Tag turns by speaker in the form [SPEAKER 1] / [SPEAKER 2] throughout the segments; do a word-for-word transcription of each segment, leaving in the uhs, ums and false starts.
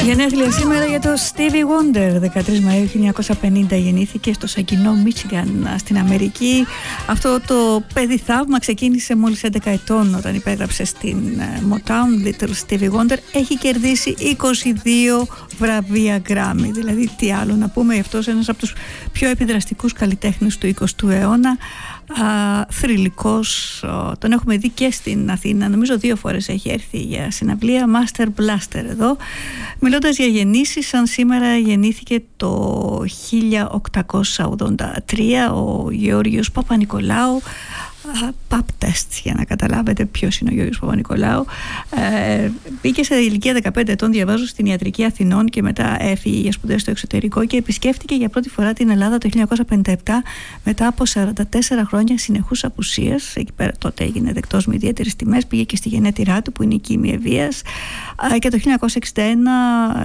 [SPEAKER 1] Γενέθλια σήμερα για το Stevie Wonder. δεκατρείς Μαΐου χίλια εννιακόσια πενήντα γεννήθηκε στο Σακινό, Μίτσιγκαν, στην Αμερική. Αυτό το παιδί θαύμα ξεκίνησε μόλις έντεκα ετών όταν υπέγραψε στην Motown. Little Stevie Wonder έχει κερδίσει είκοσι δύο βραβεία Grammy. Δηλαδή τι άλλο να πούμε, αυτός ένας από τους πιο επιδραστικούς καλλιτέχνες του εικοστού αιώνα. Α, θρυλικός, τον έχουμε δει και στην Αθήνα, νομίζω δύο φορές έχει έρθει για συναυλία. Master Blaster εδώ. Μιλώντας για γεννήσεις, σαν σήμερα γεννήθηκε το χίλια οκτακόσια ογδόντα τρία ο Γεώργιος Παπα-Νικολάου. Pap test για να καταλάβετε ποιος είναι ο Γεώργιος Παπα-Νικολάου. Ε, μπήκε σε ηλικία δεκαπέντε ετών, διαβάζω, στην Ιατρική Αθηνών και μετά έφυγε για σπουδές στο εξωτερικό και επισκέφτηκε για πρώτη φορά την Ελλάδα το χίλια εννιακόσια πενήντα επτά μετά από σαράντα τέσσερα χρόνια συνεχούς απουσίας. Εκεί πέρα τότε έγινε δεκτός με ιδιαίτερες τιμές, πήγε και στη γενέτειρά του που είναι η Κίμη Ευβίας, ε, και το χίλια εννιακόσια εξήντα ένα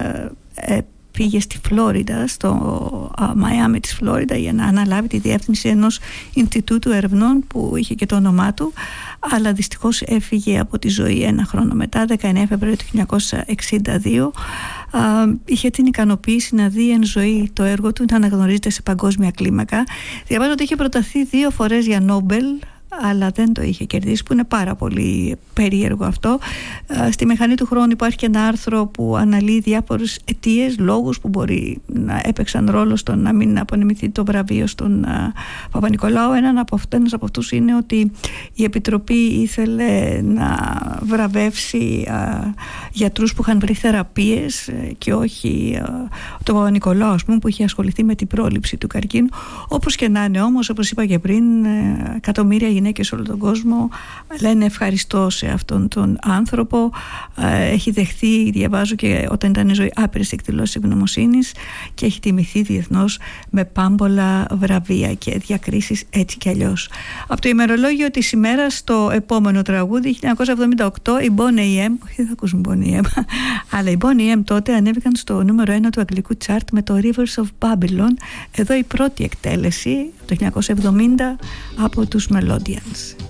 [SPEAKER 1] ε, πήγε στη Φλόριντα, στο Μαϊάμι της Φλόριντα, για να αναλάβει τη διεύθυνση ενός Ινστιτούτου Ερευνών που είχε και το όνομά του, αλλά δυστυχώς έφυγε από τη ζωή ένα χρόνο μετά, δεκαεννέα Φεβρουαρίου του χίλια εννιακόσια εξήντα δύο. Α, είχε την ικανοποίηση να δει εν ζωή το έργο του να αναγνωρίζεται σε παγκόσμια κλίμακα. Διαβάζω ότι είχε προταθεί δύο φορές για Νόμπελ, αλλά δεν το είχε κερδίσει, που είναι πάρα πολύ περίεργο αυτό. Στη Μηχανή του Χρόνου υπάρχει και ένα άρθρο που αναλύει διάφορες αιτίες, λόγους που μπορεί να έπαιξαν ρόλο στο να μην απονεμηθεί το βραβείο στον Παπα-Νικολάου. Έναν από, ένας από αυτούς είναι ότι η Επιτροπή ήθελε να βραβεύσει α, γιατρούς που είχαν βρει θεραπείες και όχι α, τον Παπα-Νικολάου, ας πούμε, που είχε ασχοληθεί με την πρόληψη του καρκίνου. Όπως και να είναι όμως, όπως είπα και πριν, εκατομμύρια γυναίκες σε όλο τον κόσμο λένε ευχαριστώ σε αυτόν τον άνθρωπο. Έχει δεχθεί, διαβάζω, και όταν ήταν ζωή, άπειρες εκδηλώσεις ευγνωμοσύνης και έχει τιμηθεί διεθνώς με πάμπολα βραβεία και διακρίσεις έτσι κι αλλιώς. Από το ημερολόγιο της ημέρας, στο επόμενο τραγούδι, χίλια εννιακόσια εβδομήντα οκτώ, η Boney M, όχι, δεν θα ακούσουν Boney M, αλλά η Boney M τότε ανέβηκαν στο νούμερο ένα του αγγλικού τσάρτ με το Rivers of Babylon. Εδώ η πρώτη εκτέλεση το χίλια εννιακόσια εβδομήντα από τους Melodians.